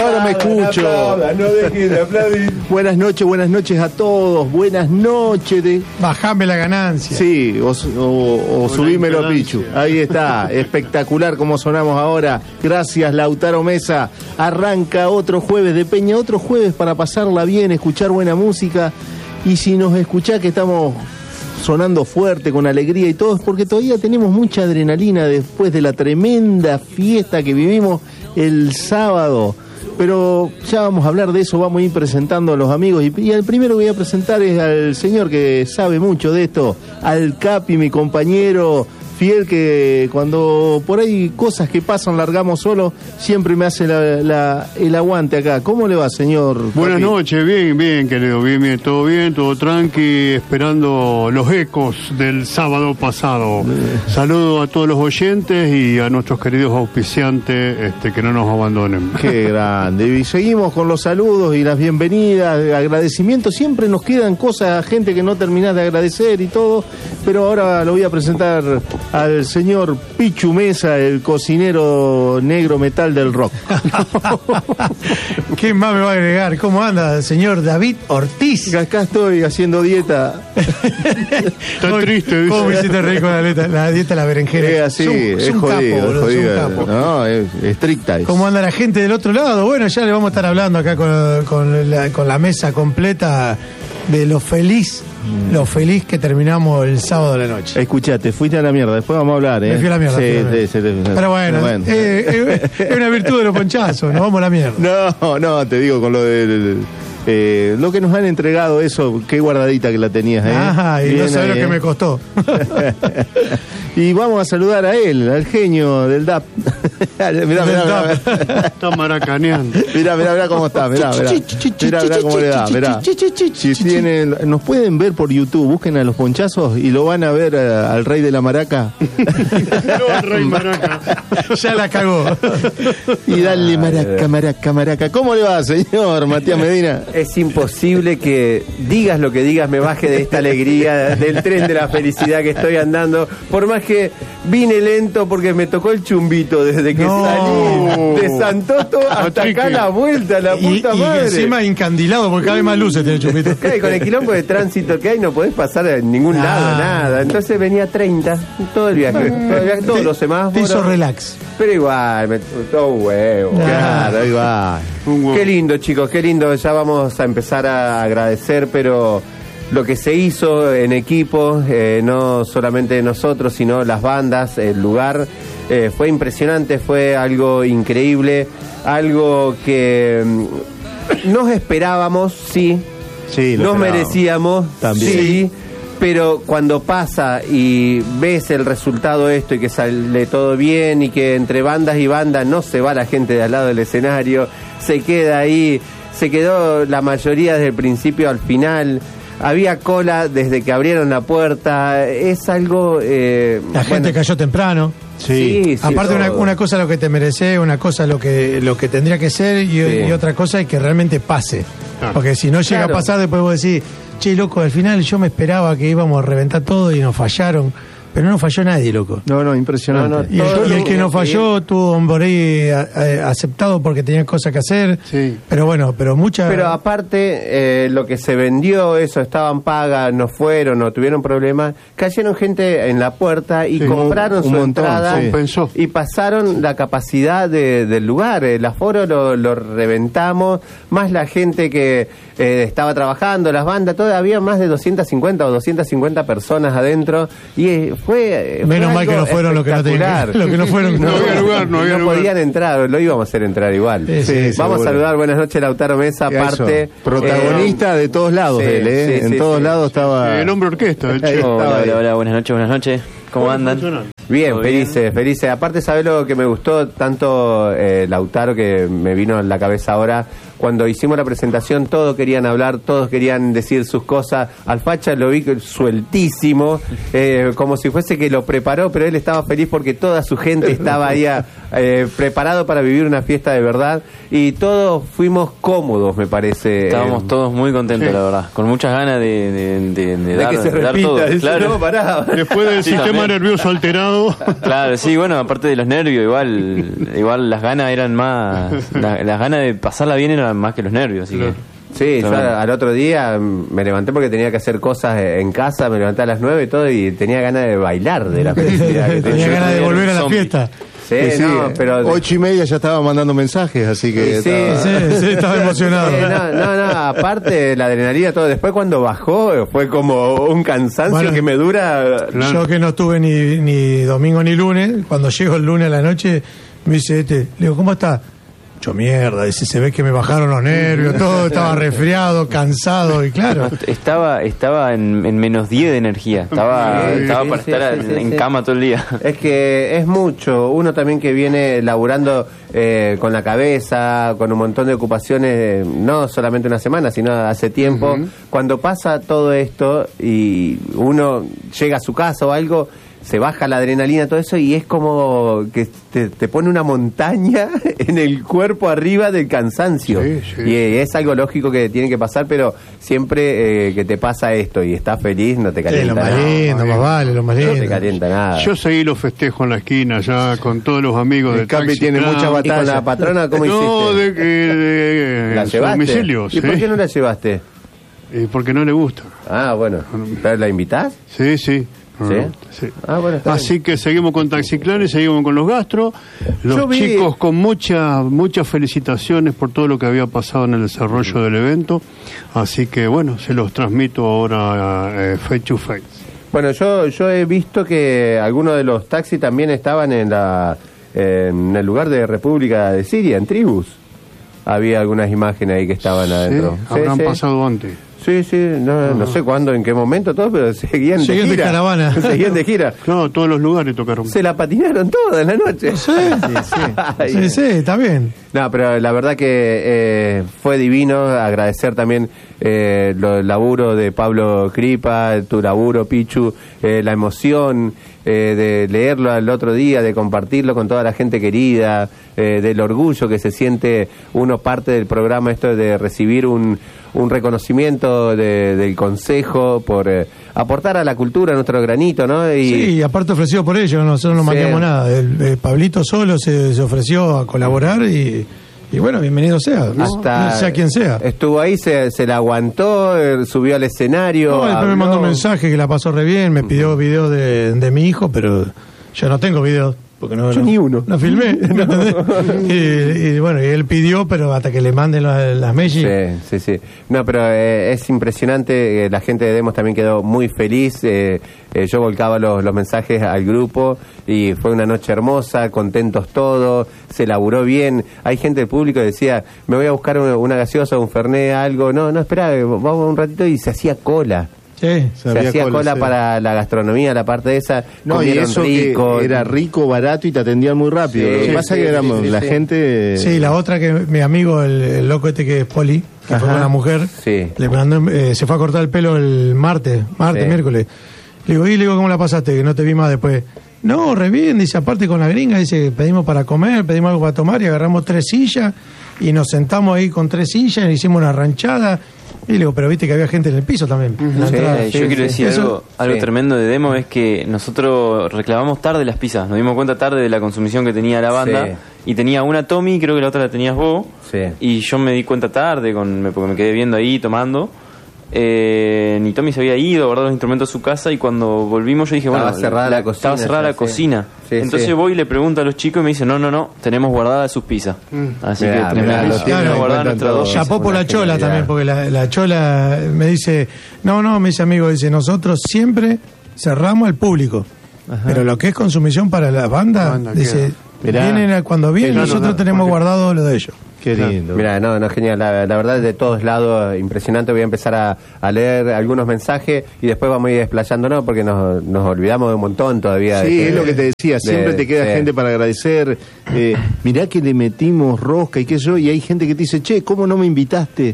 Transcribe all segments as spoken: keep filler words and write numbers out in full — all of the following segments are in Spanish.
ahora me escucho. Aplaudan, no dejen de aplaudir. Buenas noches, buenas noches a todos. Buenas noches. De... Bajame la ganancia. Sí, o, o, o subímelo, Pichu. Ahí está, espectacular como sonamos ahora. Gracias, Lautaro Mesa. Arranca otro jueves de Peña, otro jueves para pasarla bien, escuchar buena música. Y si nos escuchás que estamos sonando fuerte, con alegría y todo, es porque todavía tenemos mucha adrenalina después de la tremenda fiesta que vivimos el sábado. Pero ya vamos a hablar de eso, vamos a ir presentando a los amigos. Y, y el primero que voy a presentar es al señor que sabe mucho de esto, al Capi, mi compañero fiel, que cuando por ahí cosas que pasan largamos solo, siempre me hace la, la, el aguante acá. ¿Cómo le va, señor Capi? Buenas noches, bien, bien, querido, bien, bien, todo bien, todo tranqui, esperando los ecos del sábado pasado. Eh. Saludo a todos los oyentes y a nuestros queridos auspiciantes, este, que no nos abandonen. Qué grande. Y seguimos con los saludos y las bienvenidas, agradecimientos. Siempre nos quedan cosas a gente que no terminás de agradecer y todo, pero ahora lo voy a presentar al señor Pichu Mesa, el cocinero negro metal del rock. ¿Quién más me va a agregar? ¿Cómo anda, señor David Ortiz? Acá estoy haciendo dieta. Está triste, dice. ¿Cómo me hiciste reír con la dieta, la dieta de la berenjena? Es así, es, es un jodido, capo, boludo, es es un capo. No, es estricta. Es. ¿Cómo anda la gente del otro lado? Bueno, ya le vamos a estar hablando acá con, con, la, con la mesa completa de lo feliz, mm. lo feliz que terminamos el sábado de la noche. Escuchate, fuiste a la mierda, después vamos a hablar, ¿eh? Me fui a la mierda. Sí, sí, sí, sí, pero bueno, bueno. Eh, eh, es una virtud de los ponchazos, nos vamos a la mierda. No, no, te digo con lo del... Eh, lo que nos han entregado, eso, qué guardadita que la tenías, ¿eh? Ajá, y Bien no sabés ahí, lo que ¿eh? me costó. Y vamos a saludar a él, al genio del D A P. Mirá, mirá, mirá. Está maracaneando. Mirá, mirá, mirá cómo está, mirá, mirá. Mirá, mirá cómo le da, mirá. Si tienen, nos pueden ver por YouTube, busquen a los ponchazos y lo van a ver a, al rey de la maraca. No, al rey maraca. Ya la cagó. Y dale maraca, maraca, maraca. ¿Cómo le va, señor Matías Medina? Es imposible que digas lo que digas, me baje de esta alegría, del tren de la felicidad que estoy andando. Por más que vine lento porque me tocó el chumbito desde que no. salí de Santoto hasta acá la vuelta, la puta y, madre. Y encima encandilado porque cada vez más luces tiene el chumbito. Claro, con el quilombo de tránsito que hay no podés pasar a ningún nah. lado, nada. Entonces venía treinta, todo el viaje, todo el viaje, todos te, los semáforos. Te hizo relax. Pero igual, me todo huevo. Nah. Claro, ahí va. Qué lindo, chicos, qué lindo. Ya vamos a empezar a agradecer, pero lo que se hizo en equipo, eh, no solamente nosotros, sino las bandas, el lugar, eh, fue impresionante, fue algo increíble, algo que mm, nos esperábamos, sí, sí nos merecíamos, también. Sí, pero cuando pasa y ves el resultado de esto y que sale todo bien y que entre bandas y bandas no se va la gente de al lado del escenario, se queda ahí, se quedó la mayoría desde el principio al final. Había cola desde que abrieron la puerta. Es algo... Eh, la gente bueno, cayó temprano. Sí, sí, sí aparte una, una cosa lo que te merece, una cosa lo que lo que tendría que ser y, sí. y otra cosa es que realmente pase. Claro. Porque si no llega claro. a pasar, después vos decís, che, loco, al final yo me esperaba que íbamos a reventar todo y nos fallaron. Pero no falló nadie, loco. No, no, impresionante. No, no, y, el, y el que no falló tuvo por ahí a, a, aceptado porque tenía cosas que hacer. Sí. Pero bueno, pero muchas... Pero aparte, eh, lo que se vendió, eso, estaban pagas, no fueron, no tuvieron problemas. Cayeron gente en la puerta y sí, compraron un, un su montón, entrada sí. y pasaron la capacidad de, del lugar. El aforo lo, lo reventamos, más la gente que eh, estaba trabajando, las bandas, todavía había más de doscientas cincuenta o doscientas cincuenta personas adentro y... Eh, Fue, fue menos mal que no fueron los que no tenían, lo que no fueron no, no había lugar, no, había no lugar. podían entrar, lo íbamos a hacer entrar igual. Sí, sí, vamos seguro. a saludar, buenas noches, Lautaro Mesa, aparte protagonista eh, de todos lados, sí, él, ¿eh? sí, en sí, todos sí. lados estaba el hombre orquesta, el chico. Hola, hola, hola, buenas noches, buenas noches. ¿Cómo andan? Bien, felices, felices. Aparte, ¿sabés lo que me gustó tanto, eh, Lautaro, que me vino en la cabeza ahora? Cuando hicimos la presentación, todos querían hablar, todos querían decir sus cosas. Al Facha lo vi sueltísimo, eh, como si fuese que lo preparó, pero él estaba feliz porque toda su gente estaba ahí eh, preparado para vivir una fiesta de verdad. Y todos fuimos cómodos, me parece. Estábamos eh, todos muy contentos, sí. la verdad. Con muchas ganas de, de, de, de, de dar, que se de dar repita, todo. dice, Claro. No, pará. Después del sí, sistema más nervioso, alterado. Claro, sí, bueno, aparte de los nervios, igual igual las ganas eran más... La, las ganas de pasarla bien eran más que los nervios, así Claro. que... Sí, yo al, al otro día me levanté porque tenía que hacer cosas en casa, me levanté a las nueve y todo y tenía ganas de bailar de la felicidad. que Tenía ganas de volver a la Zombie. fiesta. Sí, Sí, no, pero... Ocho y media ya estaba mandando mensajes, así que Sí, estaba- Sí, sí, estaba emocionado. Sí, no, no, no, aparte la adrenalina, todo. Después cuando bajó fue como un cansancio Bueno, que me dura... Yo que no estuve ni, ni domingo ni lunes, cuando llego el lunes a la noche, me dice este, le digo, ¿cómo está? Yo mierda, dice, se ve que me bajaron los nervios, todo, estaba resfriado, cansado, y claro. No, estaba estaba en, en menos diez de energía. Estaba, Sí, estaba sí, para sí, estar sí, en, sí, en sí. cama todo el día. Es que es mucho. Uno también que viene laburando eh, con la cabeza, con un montón de ocupaciones, no solamente una semana, sino hace tiempo. Uh-huh. Cuando pasa todo esto y uno llega a su casa o algo, se baja la adrenalina, todo eso, y es como que te, te pone una montaña en el cuerpo arriba del cansancio. Sí, sí. Y eh, es algo lógico que tiene que pasar, pero siempre eh, que te pasa esto y estás feliz, no te Sí, calienta lo más nada. lindo, más vale, lo más No te lindo. calienta nada. Yo seguí los festejos en la esquina ya con todos los amigos El del Capi Taxi tiene Club. mucha ¿Y batalla. con la patrona cómo No, hiciste? de que de, ¿La en su llevaste? domicilio, ¿Y sí. por qué no la llevaste? Eh, porque no le gusta. Ah, bueno. ¿Pero la invitás? Sí, sí. ¿Sí? Sí. Ah, bueno, está Así que seguimos con Taxiclán y seguimos con los gastros. Yo Los vi- chicos con muchas muchas felicitaciones por todo lo que había pasado en el desarrollo del evento. Así que bueno, se los transmito ahora eh, face to face. Bueno, yo yo he visto que algunos de los taxis también estaban en la en el lugar de República de Siria, en Tribus. Había algunas imágenes ahí que estaban adentro. Sí, habrán pasado antes. Sí, sí, no, no sé cuándo, en qué momento, todo, pero seguían de Seguían de gira. caravana. Seguían de gira. Claro, todos los lugares tocaron. Se la patinaron toda en la noche. Sí, Ay, sí, sí, está bien. No, pero la verdad que eh, fue divino. Agradecer también eh, lo- el laburo de Pablo Cripa, tu laburo, Pichu, eh, la emoción eh, de leerlo al otro día, de compartirlo con toda la gente querida, eh, del orgullo que se siente uno parte del programa, esto de recibir un, un reconocimiento de- del Consejo por eh, aportar a la cultura nuestro granito, ¿no? Y, Sí, aparte ofrecido por ellos, nosotros no Sí. manqueamos nada. El, el Pablito solo se, se ofreció a colaborar y, y bueno, bienvenido sea, ¿no? hasta sea quien sea. estuvo ahí, se, se la aguantó, eh, subió al escenario. No, después me habló. mandó un mensaje que la pasó re bien, me pidió videos de, de mi hijo, pero yo no tengo videos. Porque no, Yo no- ni uno. No filmé. ¿entendés? y, y bueno, y él pidió, pero hasta que le manden las, las Messi. Sí, sí, sí. No, pero eh, es impresionante. eh, la gente de Demos también quedó muy feliz. eh, eh, yo volcaba los, los mensajes al grupo y fue una noche hermosa, contentos todos, se laburó bien. Hay gente del público que decía, me voy a buscar una, una gaseosa, un fernet, algo. No, no, espera, vamos un ratito, y se hacía cola. Sí. Se, había hacía cola, sí. para la gastronomía, la parte de esa. No, y comieron eso rico. que era rico, barato y te atendían muy rápido. Sí, Lo que sí, pasa sí, que éramos, sí, sí, la sí. gente... Sí, la otra que mi amigo, el, el loco este que es Poli, que fue Ajá. con la mujer, Sí. le mandó, eh, se fue a cortar el pelo el martes, martes, Sí. miércoles. Le digo, y le digo, ¿cómo la pasaste? Que no te vi más después. No, re bien, dice, aparte con la gringa, dice, pedimos para comer, pedimos algo para tomar y agarramos tres sillas y nos sentamos ahí con tres sillas, hicimos una ranchada. Y le digo, pero viste que había gente en el piso también. En la Sí, entrada. Eh, sí, yo quiero sí. decir Eso- algo, algo sí. tremendo de Demo, es que nosotros reclamamos tarde las pizzas, nos dimos cuenta tarde de la consumición que tenía la banda, Sí. y tenía una Tommy, creo que la otra la tenías vos, Sí. y yo me di cuenta tarde, con, me- porque me quedé viendo ahí, tomando, eh, ni Tommy se había ido a guardar los instrumentos a su casa, y cuando volvimos yo dije, Estaba bueno, cerrada la cocina estaba cerrada ya, la sí. cocina, Sí, entonces sí. voy y le pregunto a los chicos y me dicen, no, no, no, tenemos guardadas sus pizzas, así Mirá, que mirá, tremendo, lo tienen tenemos en guardadas cuenta nuestras todo. dos pizzas. Chapó por Una la chola genialidad. también, porque la, la chola me dice, no, no, me dice amigo, dice, nosotros siempre cerramos al público, pero lo que es consumición para la banda, Banda, dice, Mirá. vienen a- cuando vienen, Qué lindo, nosotros ¿no? tenemos Porque- guardado lo de ellos. Qué lindo. Mira, no, no, genial. La, la verdad, de todos lados, impresionante. Voy a empezar a, a leer algunos mensajes y después vamos a ir desplayándonos porque nos, nos olvidamos de un montón todavía. Sí, de- es lo que te decía, de- siempre te queda sí. gente para agradecer. Eh, mirá que le metimos rosca y qué sé yo, y hay gente que te dice, che, ¿cómo no me invitaste?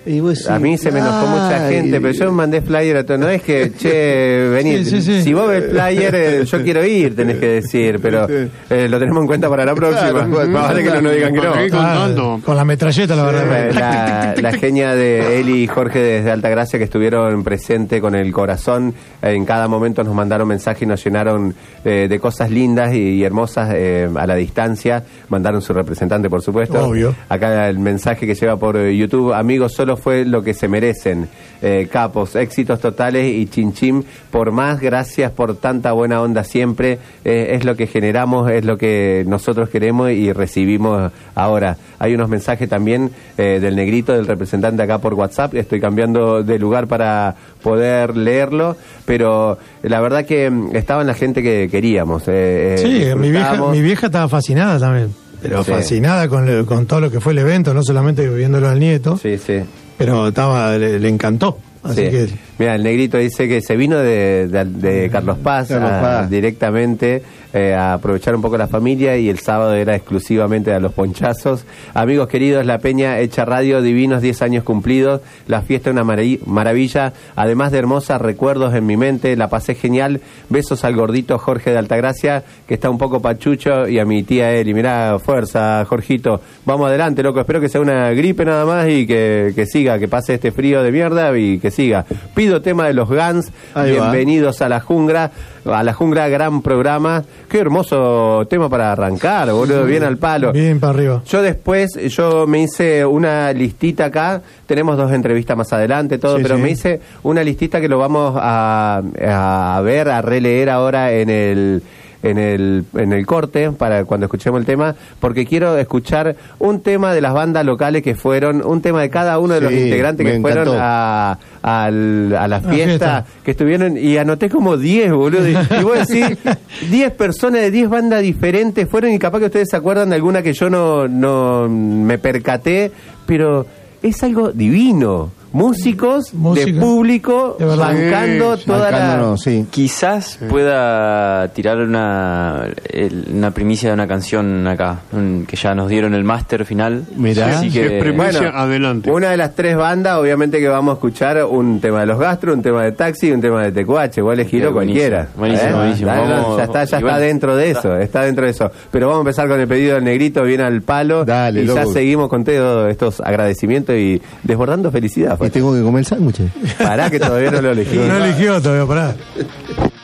Y vos decís, a mí se me enojó mucha ay, gente, pero yo mandé flyer a todo. No es que, che, vení, Sí, sí, sí. si vos ves flyer, eh, yo quiero ir, tenés que decir, pero eh, lo tenemos en cuenta para la próxima. Claro, Más vale que no nos digan que no. Seguí contando. Con la metralleta, la verdad. La, la genia de Eli y Jorge desde Altagracia, que estuvieron presentes con el corazón, en cada momento nos mandaron mensajes y nos llenaron eh, de cosas lindas y, y hermosas eh, a la distancia. Mandaron su representante, por supuesto. Obvio. Acá el mensaje que lleva por eh, YouTube: amigos, solo fue lo que se merecen. Eh, capos, éxitos totales y chinchín por más. Gracias por tanta buena onda siempre. Eh, es lo que generamos, es lo que nosotros queremos y recibimos ahora. Hay unos mensajes también eh, del Negrito, del representante acá por WhatsApp. Estoy cambiando de lugar para poder leerlo, pero la verdad que estaban la gente que queríamos. Eh, Sí, mi vieja, mi vieja estaba fascinada también. Pero Sí. fascinada con, con todo lo que fue el evento, no solamente viéndolo al nieto, Sí, sí. pero estaba le, le encantó. Así Sí. que Mira, el Negrito dice que se vino de, de, de Carlos Paz, Carlos a- Paz. directamente eh, a aprovechar un poco la familia, y el sábado era exclusivamente a los ponchazos. Amigos queridos, la Peña Hecha Radio, divinos diez años cumplidos, la fiesta una marav- maravilla, además de hermosas recuerdos en mi mente, la pasé genial. Besos al gordito Jorge de Altagracia, que está un poco pachucho, y a mi tía Eli. Mirá, fuerza, Jorgito, vamos adelante, loco, espero que sea una gripe nada más y que, que siga, que pase este frío de mierda y que siga. Pido tema de los Guns. Ahí va. Bienvenidos a la Jungla, a la Jungla, gran programa. Qué hermoso tema para arrancar, boludo, bien al palo. bien para arriba. Yo después, yo me hice una listita acá, tenemos dos entrevistas más adelante, todo, Sí, pero sí. me hice una listita que lo vamos a, a ver, a releer ahora en el... En el, en el corte, para cuando escuchemos el tema, porque quiero escuchar un tema de las bandas locales que fueron, un tema de cada uno de los Sí, integrantes me que fueron encantó. a, al- a la fiesta, fiesta. que estuvieron, y anoté como diez, boludo. Y, y vos decís, diez personas de diez bandas diferentes fueron, y capaz que ustedes se acuerdan de alguna que yo no, no me percaté, pero es algo divino. Músicos, de Música. público, De verdad. bancando Sí, toda la... Bancándonos, sí. Quizás pueda tirar una, el- una primicia de una canción acá, un- que ya nos dieron el máster final. Mirá. Así Si es que, primicia, adelante. Una de las tres bandas, obviamente que vamos a escuchar un tema de los Gastro, un tema de Taxi y un tema de Tecuache. Igual es giro Buenísimo, cualquiera. buenísimo, ¿Eh? buenísimo. Dale, no, Vamos- ya está, ya y bueno, está dentro de eso, está dentro de eso. Pero vamos a empezar con el pedido del Negrito, bien al palo. Dale, y ya loco. seguimos con todos estos agradecimientos y desbordando felicidad. Y tengo que comer el sándwich. Pará que todavía no lo elegí. No eligió todavía, pará.